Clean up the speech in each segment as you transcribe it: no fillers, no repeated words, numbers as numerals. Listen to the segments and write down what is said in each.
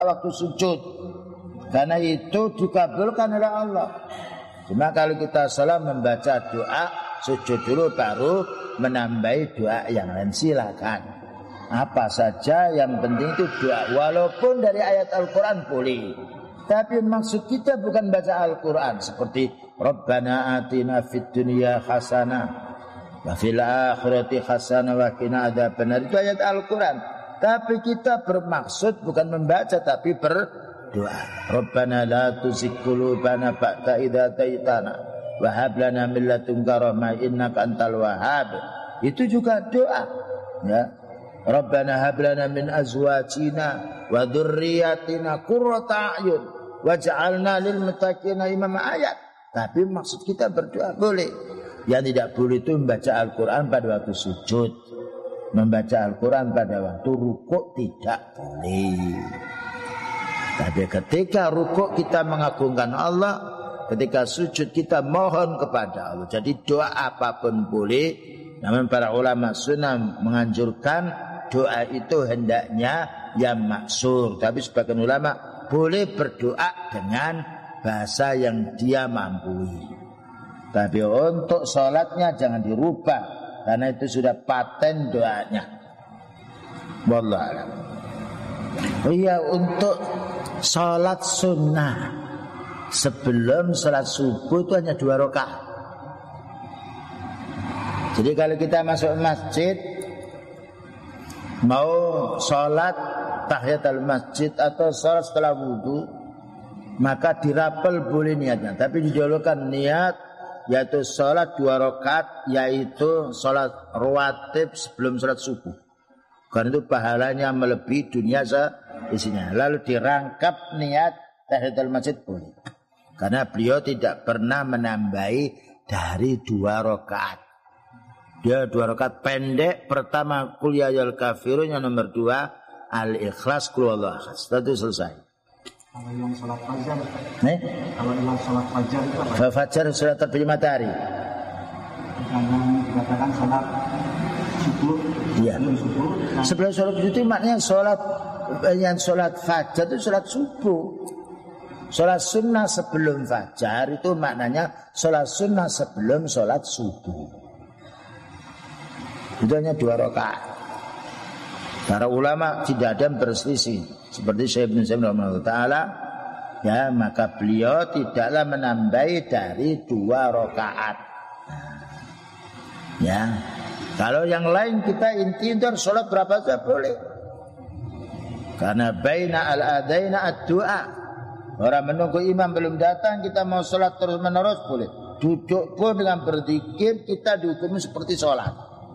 waktu sujud. Karena itu dikabulkan oleh Allah. Cuma kalau kita salah membaca doa, sujud dulu baru menambahi doa yang lain, silakan. Apa saja yang penting itu doa. Walaupun dari ayat Al-Quran boleh. Tapi maksud kita bukan baca Al-Quran. Seperti Rabbana atina fid dunya hasanah wa fil akhirati hasanah wa qina adzabannar. Itu ayat Al-Quran. Tapi kita bermaksud bukan membaca tapi berdoa. Rabbana la tuzigh qulubana ba'da idh hadaitana wa hab lana min ladunka rahmah innaka antal wahhab. Itu juga doa. Ya. Rabbana hab lana min azwajina wa dzurriyyatina qurrata a'yun waj'alna lil muttaqina imama, ayat. Tapi maksud kita berdoa boleh. Yang tidak boleh itu membaca Al-Quran pada waktu sujud. Membaca Al-Quran pada waktu rukuk tidak boleh. Tapi ketika rukuk kita mengagungkan Allah, ketika sujud kita mohon kepada Allah. Jadi doa apapun boleh. Namun para ulama sunnah menganjurkan doa itu hendaknya yang maksur. Tapi sebagian ulama boleh berdoa dengan bahasa yang dia mampu. Tapi untuk sholatnya jangan dirubah, karena itu sudah paten doanya. Wallahu a'lam. Iya, untuk sholat sunnah sebelum sholat subuh itu hanya 2 rakaat. Jadi kalau kita masuk masjid mau sholat tahiyatul masjid atau sholat setelah wudu, maka dirapel boleh niatnya. Tapi dijauhkan niat yaitu sholat 2 rakaat, yaitu sholat rawatib sebelum sholat subuh. Karena itu pahalanya melebihi dunia isinya. Lalu dirangkap niat tahiyatul masjid boleh. Karena beliau tidak pernah menambahi dari 2 rakaat. Dia 2 rakaat pendek. Pertama qul ya ayyuhal kafirun, yang nomor 2 al-ikhlas qul huwallahu ahad. Itu selesai. Kalau yang sholat fajar, kalau yang sholat fajar itu apa? Fajar sholat terbit matahari. Karena dikatakan sholat subuh. Iya. Sebelum sholat subuh itu maknanya sholat yang sholat fajar itu sholat subuh. Sholat sunnah sebelum fajar itu maknanya sholat sunnah sebelum sholat subuh. Itu hanya 2 rakaat. Para ulama tidak ada yang berselisih. Seperti Syekh Ibnu Utsaimin rahimahullah taala, ya, maka beliau tidaklah menambahi dari 2 rakaat. Ya. Kalau yang lain kita intidur sholat berapa saja boleh. Karena baina al-adaina ad-du'a. Orang menunggu imam belum datang, kita mau sholat terus menerus boleh. Duduk pun dengan berzikir kita dihukumi seperti sholat.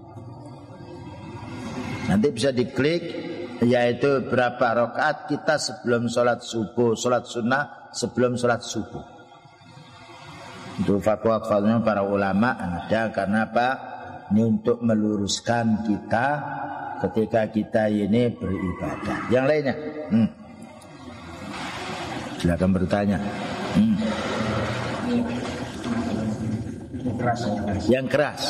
Nanti bisa diklik, yaitu berapa rakaat kita sebelum sholat subuh, sholat sunnah sebelum sholat subuh. Itu fatwa-fatwanya para ulama ada. Karena apa? Ini untuk meluruskan kita ketika kita ini beribadah. Yang lainnya, silakan bertanya. Yang keras.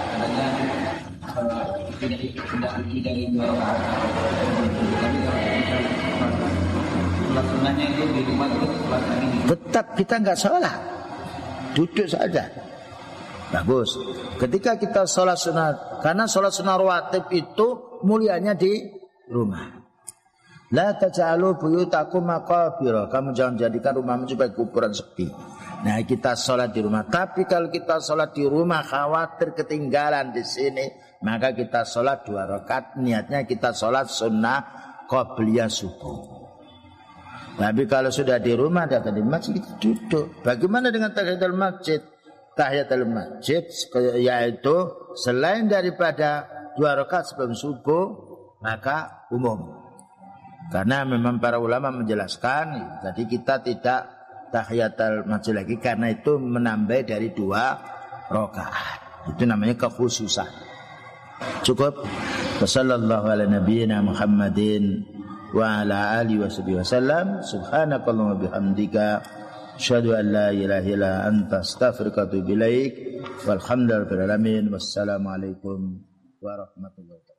Tetap kita nggak sholat, duduk saja. Bagus. Ketika kita sholat sunat, karena sholat sunat rawatib itu mulianya di rumah. La taj'alu buyutakum maqabira. Kamu jangan jadikan rumahmu sebagai kuburan sepi. Nah, kita sholat di rumah. Tapi kalau kita sholat di rumah khawatir ketinggalan di sini, maka kita sholat 2 rakaat. Niatnya kita sholat sunnah qabliyah subuh. Tapi kalau sudah di rumah datang di masjid kita duduk. Bagaimana dengan tahiyatul masjid? Tahiyatul masjid yaitu selain daripada 2 rakaat sebelum subuh, maka umum. Karena memang para ulama menjelaskan, jadi kita tidak tahiyatul masjid lagi karena itu menambah dari 2 rakaat. Itu namanya kekhususan. Cukup. Wassallallahu ala nabiyyina Muhammadin wa ala alihi wasallam. Subhanakallahumma bihamdika asyhadu an la ilaha illa anta astaghfiruka wa atubu ilaik. Walhamdulillahirabbil alamin. Wassalamualaikum warahmatullahi wabarakatuh.